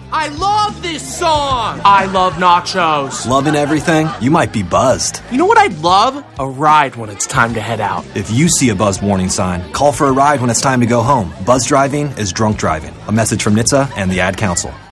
I love this song! I love nachos. Loving everything? You might be buzzed. You know what I'd love? A ride when it's time to head out. If you see a buzzed warning sign, call for a ride when it's time to go home. Buzz driving is drunk driving. A message from NHTSA and the Ad Council.